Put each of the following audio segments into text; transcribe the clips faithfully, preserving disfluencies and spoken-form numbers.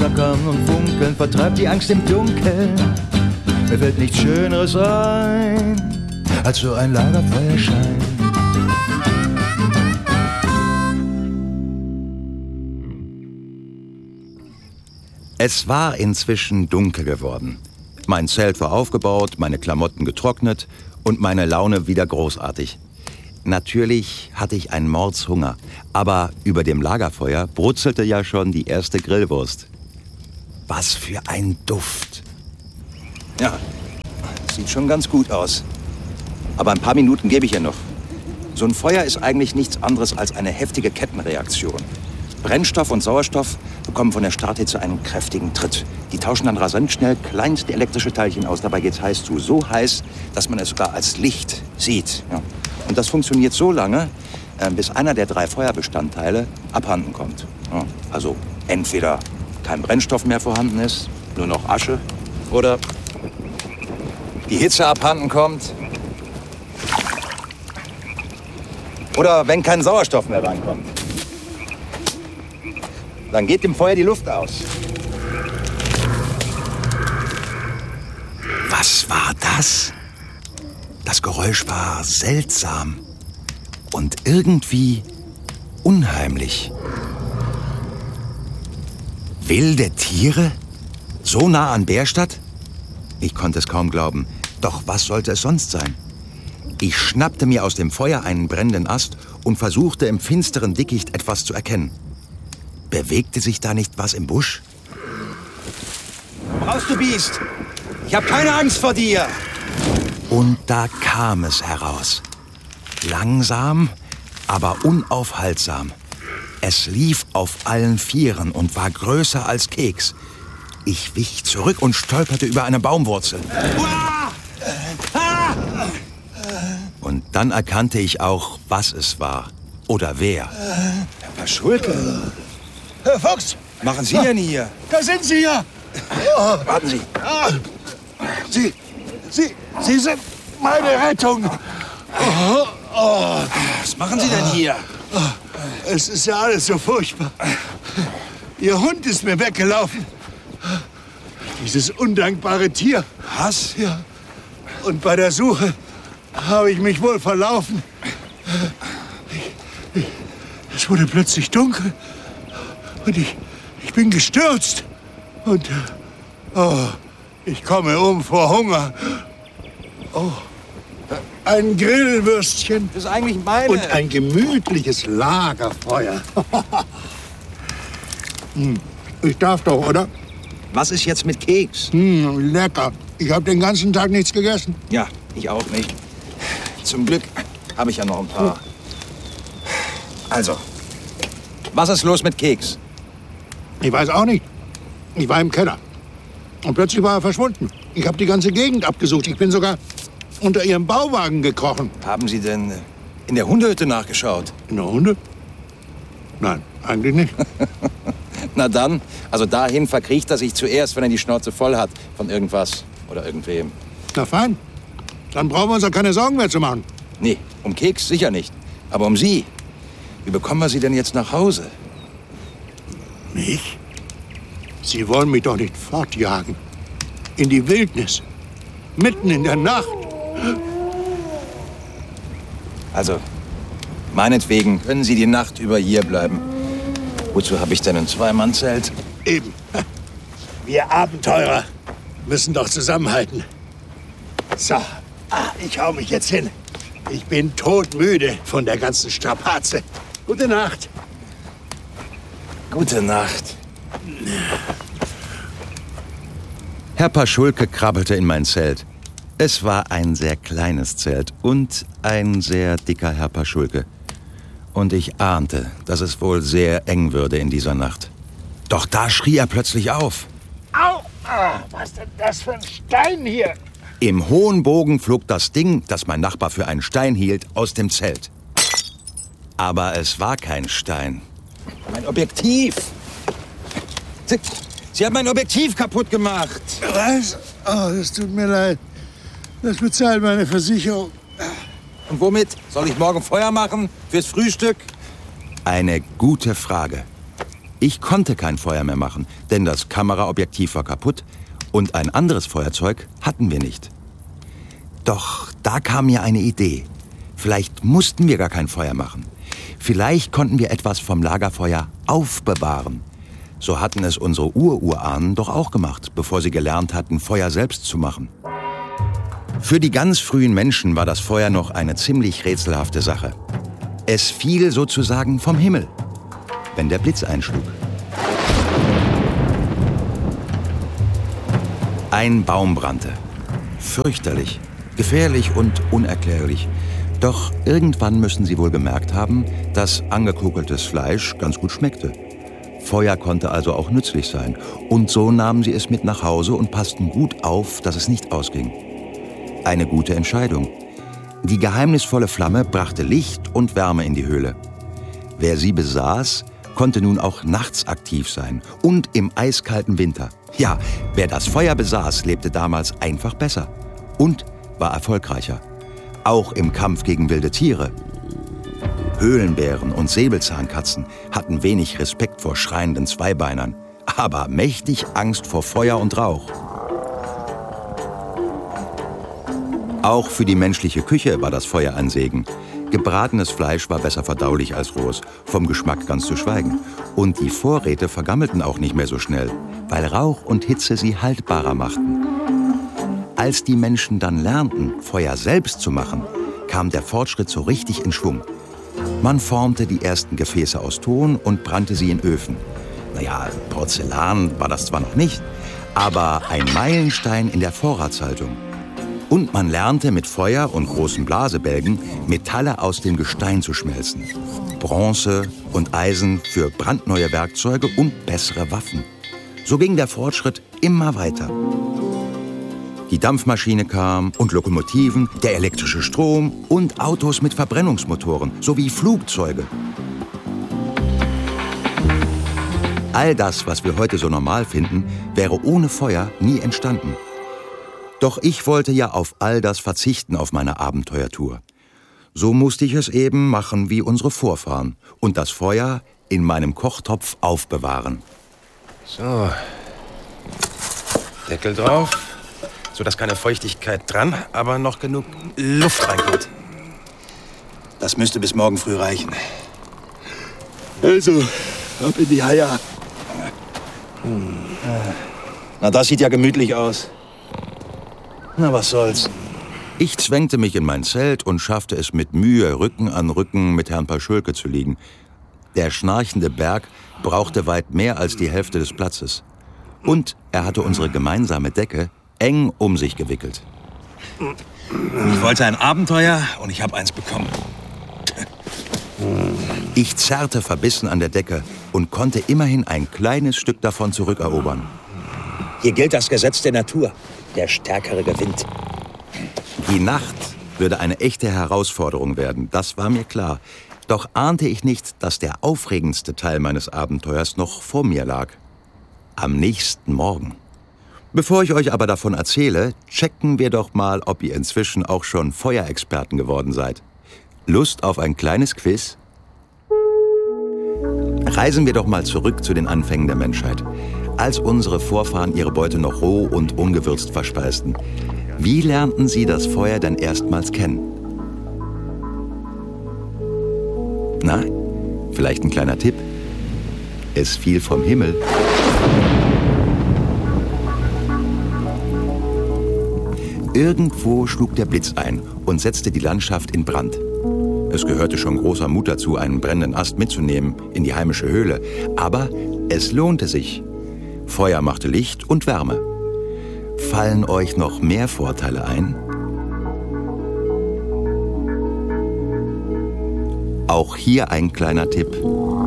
Flackern und Funkeln vertreibt die Angst im Dunkeln. Mir fällt nichts Schöneres ein, als so ein Lagerfeuerschein. Es war inzwischen dunkel geworden. Mein Zelt war aufgebaut, meine Klamotten getrocknet und meine Laune wieder großartig. Natürlich hatte ich einen Mordshunger, aber über dem Lagerfeuer brutzelte ja schon die erste Grillwurst. Was für ein Duft! Ja, sieht schon ganz gut aus. Aber ein paar Minuten gebe ich ja noch. So ein Feuer ist eigentlich nichts anderes als eine heftige Kettenreaktion. Brennstoff und Sauerstoff bekommen von der Starthitze einen kräftigen Tritt. Die tauschen dann rasant schnell kleinste elektrische Teilchen aus. Dabei geht's heiß zu. So heiß, dass man es sogar als Licht sieht. Ja. Und das funktioniert so lange, äh, bis einer der drei Feuerbestandteile abhanden kommt. Ja. Also entweder kein Brennstoff mehr vorhanden ist, nur noch Asche, oder die Hitze abhanden kommt, oder wenn kein Sauerstoff mehr reinkommt. Dann geht dem Feuer die Luft aus. Was war das? Das Geräusch war seltsam und irgendwie unheimlich. Wilde Tiere? So nah an Bärstadt? Ich konnte es kaum glauben. Doch was sollte es sonst sein? Ich schnappte mir aus dem Feuer einen brennenden Ast und versuchte im finsteren Dickicht etwas zu erkennen. Bewegte sich da nicht was im Busch? Raus, du Biest! Ich habe keine Angst vor dir! Und da kam es heraus. Langsam, aber unaufhaltsam. Es lief auf allen Vieren und war größer als Keks. Ich wich zurück und stolperte über eine Baumwurzel. Und dann erkannte ich auch, was es war. Oder wer. Herr Paschulke! Herr Fuchs! Was machen Sie denn hier? Da sind Sie ja! Oh. Warten Sie. Sie, Sie, Sie sind meine Rettung. Oh, oh. Was machen Sie denn hier? Es ist ja alles so furchtbar. Ihr Hund ist mir weggelaufen. Dieses undankbare Tier. Was? Ja. Und bei der Suche habe ich mich wohl verlaufen. Ich, ich, es wurde plötzlich dunkel. Und ich, ich bin gestürzt. Und oh, ich komme um vor Hunger. Oh, ein Grillwürstchen. Das ist eigentlich meine. Und ein gemütliches Lagerfeuer. hm, ich darf doch, oder? Was ist jetzt mit Keks? Hm, lecker. Ich habe den ganzen Tag nichts gegessen. Ja, ich auch nicht. Zum Glück habe ich ja noch ein paar. Also, was ist los mit Keks? Ich weiß auch nicht. Ich war im Keller. Und plötzlich war er verschwunden. Ich habe die ganze Gegend abgesucht. Ich bin sogar unter Ihrem Bauwagen gekrochen. Haben Sie denn in der Hundehütte nachgeschaut? In der Hunde? Nein, eigentlich nicht. Na dann, also dahin verkriecht er sich zuerst, wenn er die Schnauze voll hat von irgendwas oder irgendwem. Na fein. Dann brauchen wir uns auch keine Sorgen mehr zu machen. Nee, um Keks sicher nicht. Aber um Sie. Wie bekommen wir Sie denn jetzt nach Hause? Mich? Sie wollen mich doch nicht fortjagen. In die Wildnis. Mitten in der Nacht. Also, meinetwegen können Sie die Nacht über hier bleiben. Wozu habe ich denn ein Zweimannzelt? Eben. Wir Abenteurer müssen doch zusammenhalten. So, ah, ich hau mich jetzt hin. Ich bin todmüde von der ganzen Strapaze. Gute Nacht. Gute Nacht. Herr Paschulke krabbelte in mein Zelt. Es war ein sehr kleines Zelt und ein sehr dicker Herr Paschulke. Und ich ahnte, dass es wohl sehr eng würde in dieser Nacht. Doch da schrie er plötzlich auf. Au! Ah, was ist denn das für ein Stein hier? Im hohen Bogen flog das Ding, das mein Nachbar für einen Stein hielt, aus dem Zelt. Aber es war kein Stein. Mein Objektiv! Sie, Sie haben mein Objektiv kaputt gemacht! Was? Oh, das tut mir leid. Das bezahlt meine Versicherung. Und womit? Soll ich morgen Feuer machen? Fürs Frühstück? Eine gute Frage. Ich konnte kein Feuer mehr machen, denn das Kameraobjektiv war kaputt und ein anderes Feuerzeug hatten wir nicht. Doch da kam mir eine Idee. Vielleicht mussten wir gar kein Feuer machen. Vielleicht konnten wir etwas vom Lagerfeuer aufbewahren. So hatten es unsere Ururahnen doch auch gemacht, bevor sie gelernt hatten, Feuer selbst zu machen. Für die ganz frühen Menschen war das Feuer noch eine ziemlich rätselhafte Sache. Es fiel sozusagen vom Himmel, wenn der Blitz einschlug. Ein Baum brannte. Fürchterlich, gefährlich und unerklärlich. Doch irgendwann müssen sie wohl gemerkt haben, dass angekokeltes Fleisch ganz gut schmeckte. Feuer konnte also auch nützlich sein. Und so nahmen sie es mit nach Hause und passten gut auf, dass es nicht ausging. Eine gute Entscheidung. Die geheimnisvolle Flamme brachte Licht und Wärme in die Höhle. Wer sie besaß, konnte nun auch nachts aktiv sein und im eiskalten Winter. Ja, wer das Feuer besaß, lebte damals einfach besser und war erfolgreicher. Auch im Kampf gegen wilde Tiere. Höhlenbären und Säbelzahnkatzen hatten wenig Respekt vor schreienden Zweibeinern, aber mächtig Angst vor Feuer und Rauch. Auch für die menschliche Küche war das Feuer ein Segen. Gebratenes Fleisch war besser verdaulich als rohes, vom Geschmack ganz zu schweigen. Und die Vorräte vergammelten auch nicht mehr so schnell, weil Rauch und Hitze sie haltbarer machten. Als die Menschen dann lernten, Feuer selbst zu machen, kam der Fortschritt so richtig in Schwung. Man formte die ersten Gefäße aus Ton und brannte sie in Öfen. Naja, Porzellan war das zwar noch nicht, aber ein Meilenstein in der Vorratshaltung. Und man lernte mit Feuer und großen Blasebälgen Metalle aus dem Gestein zu schmelzen. Bronze und Eisen für brandneue Werkzeuge und bessere Waffen. So ging der Fortschritt immer weiter. Die Dampfmaschine kam und Lokomotiven, der elektrische Strom und Autos mit Verbrennungsmotoren sowie Flugzeuge. All das, was wir heute so normal finden, wäre ohne Feuer nie entstanden. Doch ich wollte ja auf all das verzichten auf meiner Abenteuertour. So musste ich es eben machen wie unsere Vorfahren und das Feuer in meinem Kochtopf aufbewahren. So, Deckel drauf, sodass keine Feuchtigkeit dran, aber noch genug Luft reinkommt. Das müsste bis morgen früh reichen. Also, ab in die Haie. Na, das sieht ja gemütlich aus. Na, was soll's. Ich zwängte mich in mein Zelt und schaffte es mit Mühe, Rücken an Rücken mit Herrn Paschulke zu liegen. Der schnarchende Berg brauchte weit mehr als die Hälfte des Platzes. Und er hatte unsere gemeinsame Decke eng um sich gewickelt. Ich wollte ein Abenteuer und ich habe eins bekommen. Ich zerrte verbissen an der Decke und konnte immerhin ein kleines Stück davon zurückerobern. Hier gilt das Gesetz der Natur. Der Stärkere gewinnt. Die Nacht würde eine echte Herausforderung werden, das war mir klar. Doch ahnte ich nicht, dass der aufregendste Teil meines Abenteuers noch vor mir lag. Am nächsten Morgen. Bevor ich euch aber davon erzähle, checken wir doch mal, ob ihr inzwischen auch schon Feuerexperten geworden seid. Lust auf ein kleines Quiz? Reisen wir doch mal zurück zu den Anfängen der Menschheit. Als unsere Vorfahren ihre Beute noch roh und ungewürzt verspeisten. Wie lernten sie das Feuer denn erstmals kennen? Na, vielleicht ein kleiner Tipp? Es fiel vom Himmel. Irgendwo schlug der Blitz ein und setzte die Landschaft in Brand. Es gehörte schon großer Mut dazu, einen brennenden Ast mitzunehmen in die heimische Höhle. Aber es lohnte sich. Feuer machte Licht und Wärme. Fallen euch noch mehr Vorteile ein? Auch hier ein kleiner Tipp.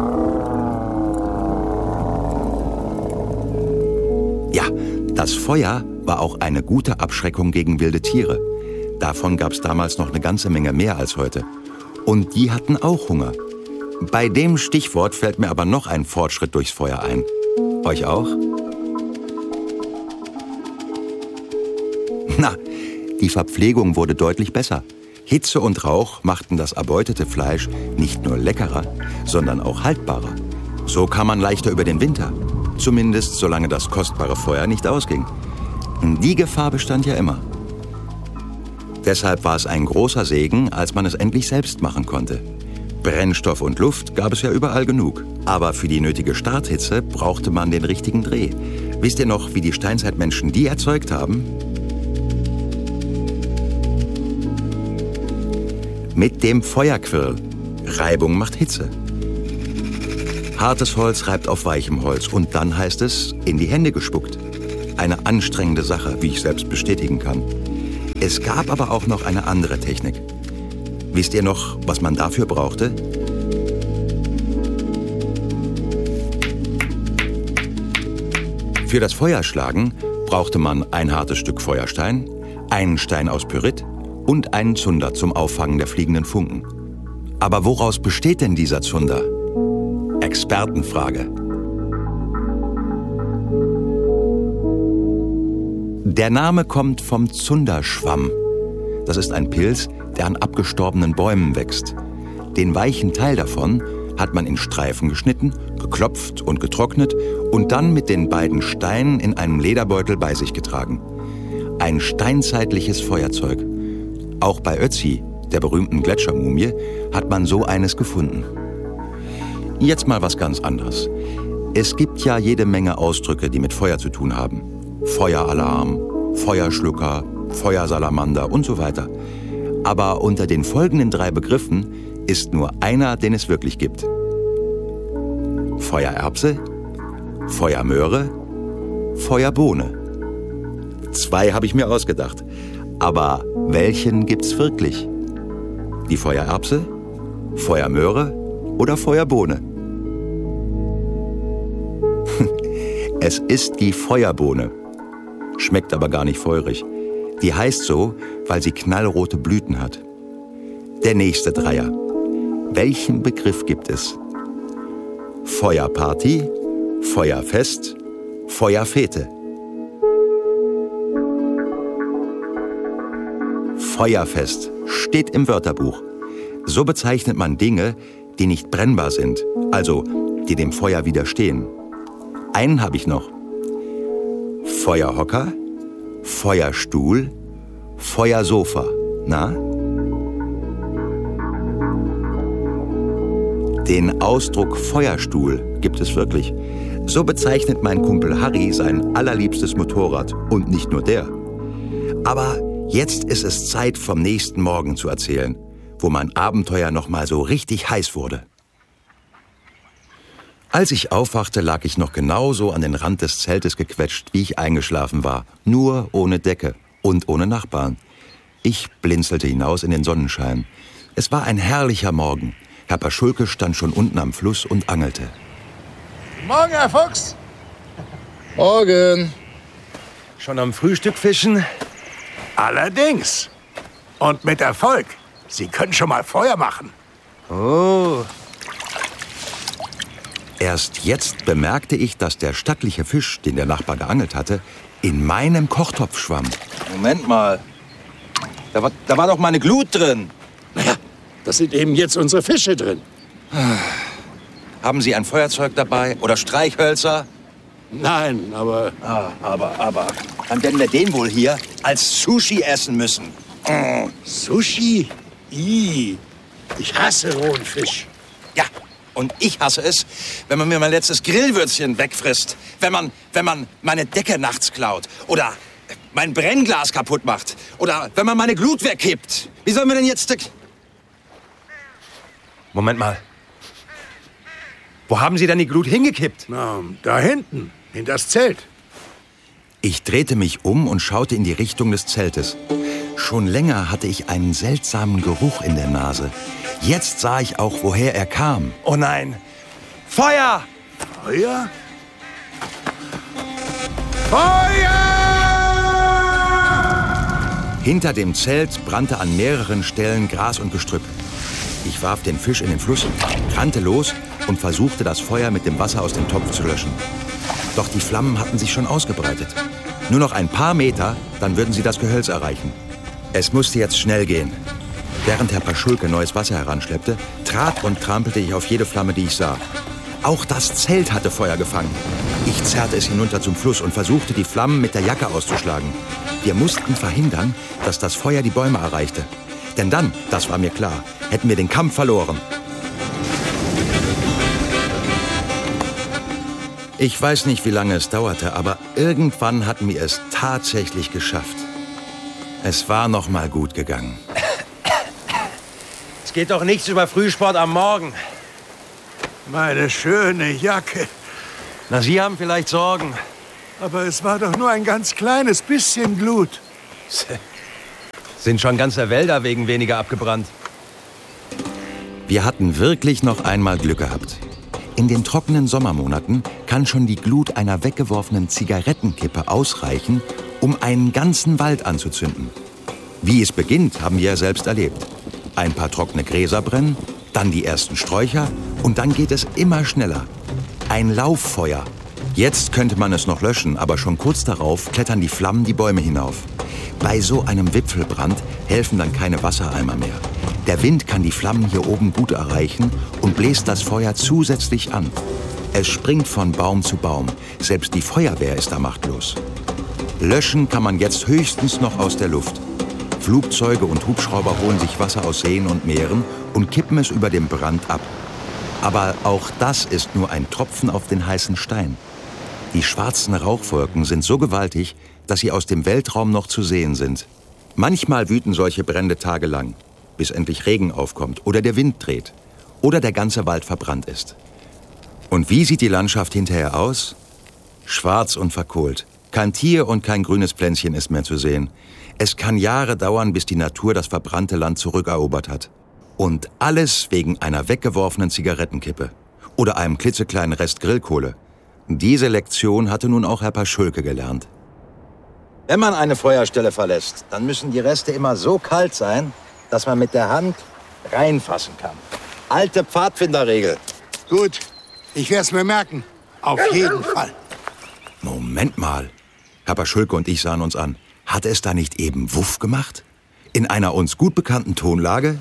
Ja, das Feuer war auch eine gute Abschreckung gegen wilde Tiere. Davon gab es damals noch eine ganze Menge mehr als heute. Und die hatten auch Hunger. Bei dem Stichwort fällt mir aber noch ein Fortschritt durchs Feuer ein. Euch auch? Na, die Verpflegung wurde deutlich besser. Hitze und Rauch machten das erbeutete Fleisch nicht nur leckerer, sondern auch haltbarer. So kam man leichter über den Winter. Zumindest solange das kostbare Feuer nicht ausging. Die Gefahr bestand ja immer. Deshalb war es ein großer Segen, als man es endlich selbst machen konnte. Brennstoff und Luft gab es ja überall genug. Aber für die nötige Starthitze brauchte man den richtigen Dreh. Wisst ihr noch, wie die Steinzeitmenschen die erzeugt haben? Mit dem Feuerquirl. Reibung macht Hitze. Hartes Holz reibt auf weichem Holz und dann heißt es, in die Hände gespuckt. Eine anstrengende Sache, wie ich selbst bestätigen kann. Es gab aber auch noch eine andere Technik. Wisst ihr noch, was man dafür brauchte? Für das Feuerschlagen brauchte man ein hartes Stück Feuerstein, einen Stein aus Pyrit und einen Zunder zum Auffangen der fliegenden Funken. Aber woraus besteht denn dieser Zunder? Expertenfrage. Der Name kommt vom Zunderschwamm. Das ist ein Pilz, der an abgestorbenen Bäumen wächst. Den weichen Teil davon hat man in Streifen geschnitten, geklopft und getrocknet und dann mit den beiden Steinen in einem Lederbeutel bei sich getragen. Ein steinzeitliches Feuerzeug. Auch bei Ötzi, der berühmten Gletschermumie, hat man so eines gefunden. Jetzt mal was ganz anderes. Es gibt ja jede Menge Ausdrücke, die mit Feuer zu tun haben. Feueralarm, Feuerschlucker, Feuersalamander und so weiter. Aber unter den folgenden drei Begriffen ist nur einer, den es wirklich gibt. Feuererbse, Feuermöhre, Feuerbohne. Zwei habe ich mir ausgedacht. Aber welchen gibt's wirklich? Die Feuererbse, Feuermöhre oder Feuerbohne? Es ist die Feuerbohne. Schmeckt aber gar nicht feurig. Die heißt so, weil sie knallrote Blüten hat. Der nächste Dreier. Welchen Begriff gibt es? Feuerparty, Feuerfest, Feuerfete. Feuerfest steht im Wörterbuch. So bezeichnet man Dinge, die nicht brennbar sind, also die dem Feuer widerstehen. Einen habe ich noch. Feuerhocker, Feuerstuhl, Feuersofa. Na? Den Ausdruck Feuerstuhl gibt es wirklich. So bezeichnet mein Kumpel Harry sein allerliebstes Motorrad. Und nicht nur der. Aber jetzt ist es Zeit, vom nächsten Morgen zu erzählen, wo mein Abenteuer noch mal so richtig heiß wurde. Als ich aufwachte, lag ich noch genauso an den Rand des Zeltes gequetscht, wie ich eingeschlafen war. Nur ohne Decke und ohne Nachbarn. Ich blinzelte hinaus in den Sonnenschein. Es war ein herrlicher Morgen. Herr Paschulke stand schon unten am Fluss und angelte. Morgen, Herr Fuchs. Morgen. Schon am Frühstück fischen? Allerdings. Und mit Erfolg. Sie können schon mal Feuer machen. Oh. Erst jetzt bemerkte ich, dass der stattliche Fisch, den der Nachbar geangelt hatte, in meinem Kochtopf schwamm. Moment mal. Da war, da war doch meine Glut drin. Naja, das sind eben jetzt unsere Fische drin. Haben Sie ein Feuerzeug dabei oder Streichhölzer? Nein, aber... Ah, aber, aber. Dann werden wir den wohl hier als Sushi essen müssen. Mm. Sushi? Ih, ich hasse rohen Fisch. Ja, und ich hasse es, wenn man mir mein letztes Grillwürzchen wegfrisst. Wenn man, wenn man meine Decke nachts klaut. Oder mein Brennglas kaputt macht. Oder wenn man meine Glut wegkippt. Wie sollen wir denn jetzt... Moment mal. Wo haben Sie denn die Glut hingekippt? Na, da hinten, in das Zelt. Ich drehte mich um und schaute in die Richtung des Zeltes. Schon länger hatte ich einen seltsamen Geruch in der Nase. Jetzt sah ich auch, woher er kam. Oh nein! Feuer! Feuer? Feuer! Hinter dem Zelt brannte an mehreren Stellen Gras und Gestrüpp. Ich warf den Fisch in den Fluss, rannte los und versuchte, das Feuer mit dem Wasser aus dem Topf zu löschen. Doch die Flammen hatten sich schon ausgebreitet. Nur noch ein paar Meter, dann würden sie das Gehölz erreichen. Es musste jetzt schnell gehen. Während Herr Paschulke neues Wasser heranschleppte, trat und trampelte ich auf jede Flamme, die ich sah. Auch das Zelt hatte Feuer gefangen. Ich zerrte es hinunter zum Fluss und versuchte, die Flammen mit der Jacke auszuschlagen. Wir mussten verhindern, dass das Feuer die Bäume erreichte. Denn dann, das war mir klar, hätten wir den Kampf verloren. Ich weiß nicht, wie lange es dauerte, aber irgendwann hatten wir es tatsächlich geschafft. Es war noch mal gut gegangen. Es geht doch nichts über Frühsport am Morgen. Meine schöne Jacke. Na, Sie haben vielleicht Sorgen. Aber es war doch nur ein ganz kleines bisschen Glut. Sind schon ganze Wälder wegen weniger abgebrannt. Wir hatten wirklich noch einmal Glück gehabt. In den trockenen Sommermonaten kann schon die Glut einer weggeworfenen Zigarettenkippe ausreichen, um einen ganzen Wald anzuzünden. Wie es beginnt, haben wir ja selbst erlebt. Ein paar trockene Gräser brennen, dann die ersten Sträucher und dann geht es immer schneller. Ein Lauffeuer. Jetzt könnte man es noch löschen, aber schon kurz darauf klettern die Flammen die Bäume hinauf. Bei so einem Wipfelbrand helfen dann keine Wassereimer mehr. Der Wind kann die Flammen hier oben gut erreichen und bläst das Feuer zusätzlich an. Es springt von Baum zu Baum. Selbst die Feuerwehr ist da machtlos. Löschen kann man jetzt höchstens noch aus der Luft. Flugzeuge und Hubschrauber holen sich Wasser aus Seen und Meeren und kippen es über den Brand ab. Aber auch das ist nur ein Tropfen auf den heißen Stein. Die schwarzen Rauchwolken sind so gewaltig, dass sie aus dem Weltraum noch zu sehen sind. Manchmal wüten solche Brände tagelang, bis endlich Regen aufkommt oder der Wind dreht oder der ganze Wald verbrannt ist. Und wie sieht die Landschaft hinterher aus? Schwarz und verkohlt. Kein Tier und kein grünes Pflänzchen ist mehr zu sehen. Es kann Jahre dauern, bis die Natur das verbrannte Land zurückerobert hat. Und alles wegen einer weggeworfenen Zigarettenkippe oder einem klitzekleinen Rest Grillkohle. Diese Lektion hatte nun auch Herr Paschulke gelernt. Wenn man eine Feuerstelle verlässt, dann müssen die Reste immer so kalt sein, dass man mit der Hand reinfassen kann. Alte Pfadfinderregel. Gut, ich werde es mir merken. Auf jeden Fall. Moment mal. Herr Paschulke und ich sahen uns an. Hat es da nicht eben Wuff gemacht? In einer uns gut bekannten Tonlage?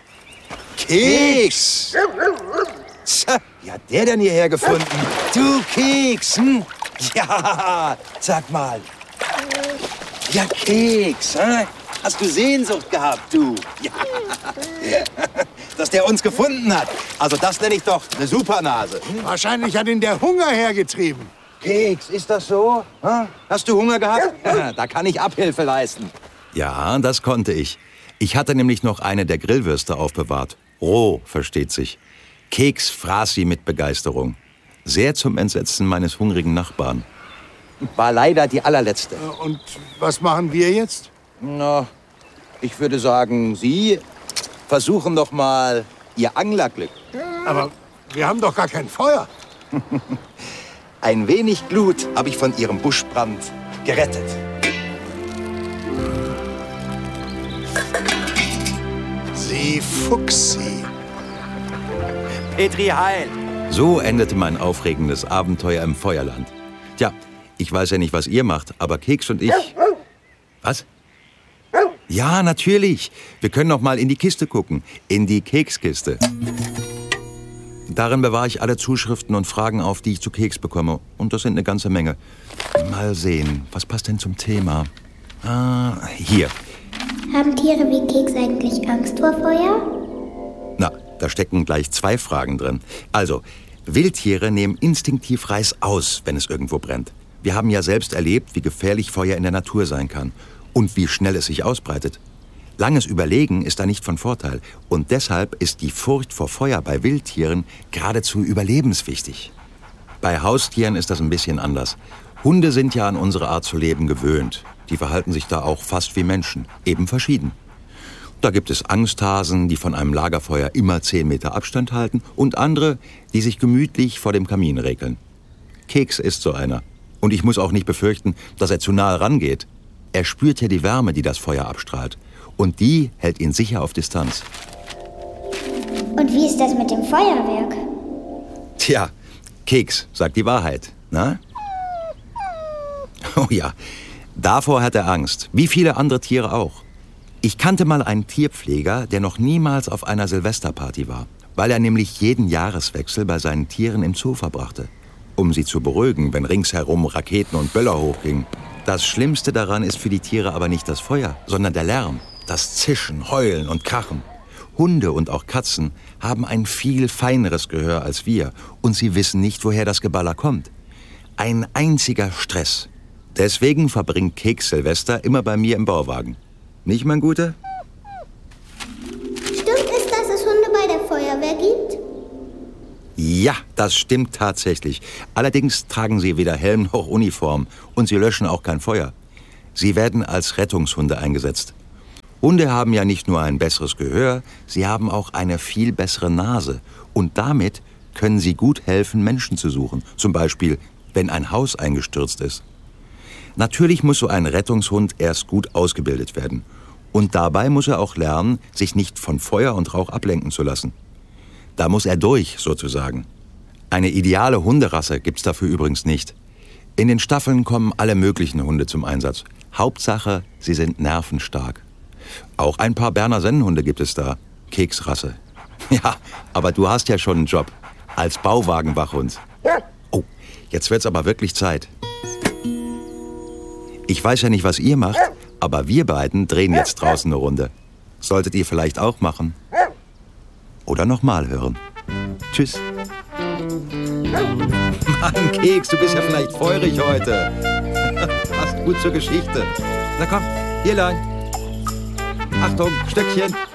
Keks! Wie hat der denn hierher gefunden? Du Keks, hm? Ja, sag mal. Ja, Keks, hä? Hast du Sehnsucht gehabt, du? Ja. Dass der uns gefunden hat. Also das nenne ich doch eine Supernase. Hm? Wahrscheinlich hat ihn der Hunger hergetrieben. Keks, ist das so? Hm? Hast du Hunger gehabt? Da kann ich Abhilfe leisten. Ja, das konnte ich. Ich hatte nämlich noch eine der Grillwürste aufbewahrt. Roh, versteht sich. Keks fraß sie mit Begeisterung. Sehr zum Entsetzen meines hungrigen Nachbarn. War leider die allerletzte. Und was machen wir jetzt? Na, ich würde sagen, Sie versuchen doch mal Ihr Anglerglück. Aber wir haben doch gar kein Feuer. Ein wenig Glut habe ich von Ihrem Buschbrand gerettet. Sie Fuchsi. Petri Heil. So endete mein aufregendes Abenteuer im Feuerland. Tja, ich weiß ja nicht, was ihr macht, aber Keks und ich... Was? Ja, natürlich. Wir können noch mal in die Kiste gucken. In die Kekskiste. Darin bewahre ich alle Zuschriften und Fragen auf, die ich zu Keks bekomme. Und das sind eine ganze Menge. Mal sehen, was passt denn zum Thema? Ah, hier. Haben Tiere wie Keks eigentlich Angst vor Feuer? Na, da stecken gleich zwei Fragen drin. Also, Wildtiere nehmen instinktiv Reiß aus, wenn es irgendwo brennt. Wir haben ja selbst erlebt, wie gefährlich Feuer in der Natur sein kann. Und wie schnell es sich ausbreitet. Langes Überlegen ist da nicht von Vorteil. Und deshalb ist die Furcht vor Feuer bei Wildtieren geradezu überlebenswichtig. Bei Haustieren ist das ein bisschen anders. Hunde sind ja an unsere Art zu leben gewöhnt. Die verhalten sich da auch fast wie Menschen, eben verschieden. Da gibt es Angsthasen, die von einem Lagerfeuer immer zehn Meter Abstand halten und andere, die sich gemütlich vor dem Kamin rekeln. Keks ist so einer. Und ich muss auch nicht befürchten, dass er zu nahe rangeht. Er spürt ja die Wärme, die das Feuer abstrahlt. Und die hält ihn sicher auf Distanz. Und wie ist das mit dem Feuerwerk? Tja, Keks sagt die Wahrheit, na? Oh ja, davor hat er Angst, wie viele andere Tiere auch. Ich kannte mal einen Tierpfleger, der noch niemals auf einer Silvesterparty war. weil er nämlich jeden Jahreswechsel bei seinen Tieren im Zoo verbrachte, um sie zu beruhigen, wenn ringsherum Raketen und Böller hochgingen. Das Schlimmste daran ist für die Tiere aber nicht das Feuer, sondern der Lärm, das Zischen, Heulen und Krachen. Hunde und auch Katzen haben ein viel feineres Gehör als wir und sie wissen nicht, woher das Geballer kommt. Ein einziger Stress. Deswegen verbringt Keks Silvester immer bei mir im Bauwagen. Nicht, mein Guter? Stimmt es, dass es Hunde bei der Feuerwehr gibt? Ja, das stimmt tatsächlich. Allerdings tragen sie weder Helm noch Uniform und sie löschen auch kein Feuer. Sie werden als Rettungshunde eingesetzt. Hunde haben ja nicht nur ein besseres Gehör, sie haben auch eine viel bessere Nase. Und damit können sie gut helfen, Menschen zu suchen. Zum Beispiel, wenn ein Haus eingestürzt ist. Natürlich muss so ein Rettungshund erst gut ausgebildet werden. Und dabei muss er auch lernen, sich nicht von Feuer und Rauch ablenken zu lassen. Da muss er durch, sozusagen. Eine ideale Hunderasse gibt's dafür übrigens nicht. In den Staffeln kommen alle möglichen Hunde zum Einsatz. Hauptsache, sie sind nervenstark. Auch ein paar Berner Sennenhunde gibt es da. Keksrasse. Ja, aber du hast ja schon einen Job. Als Bauwagenwachhund. Oh, jetzt wird's aber wirklich Zeit. Ich weiß ja nicht, was ihr macht, aber wir beiden drehen jetzt draußen eine Runde. Solltet ihr vielleicht auch machen. Oder nochmal hören. Tschüss. Mann, Keks, du bist ja vielleicht feurig heute. Passt gut zur Geschichte. Na komm, hier lang. Achtung, Stöckchen.